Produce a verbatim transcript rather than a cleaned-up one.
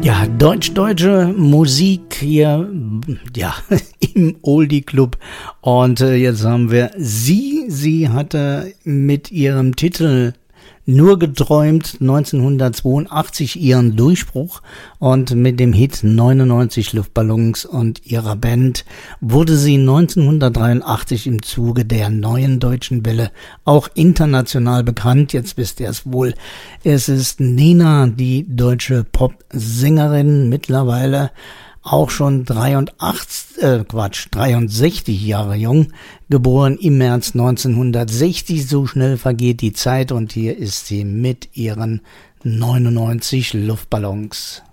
Ja, deutsch-deutsche Musik hier, ja, im Oldie Club. Und äh, jetzt haben wir sie. Sie hatte mit ihrem Titel Nur geträumt neunzehnhundertzweiundachtzig ihren Durchbruch, und mit dem Hit neunundneunzig Luftballons und ihrer Band wurde sie neunzehnhundertdreiundachtzig im Zuge der neuen deutschen Welle auch international bekannt. Jetzt wisst ihr es wohl. Es ist Nena, die deutsche Popsängerin, mittlerweile auch schon dreiundachtzig, äh, Quatsch, dreiundsechzig Jahre jung, geboren im März neunzehnhundertsechzig. So schnell vergeht die Zeit, und hier ist sie mit ihren neunundneunzig Luftballons.